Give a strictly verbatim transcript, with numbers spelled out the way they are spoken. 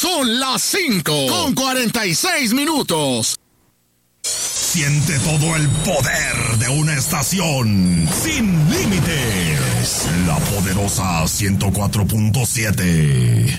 Son las cinco con cuarenta y seis minutos. Siente todo el poder de una estación sin límites. La poderosa ciento cuatro punto siete.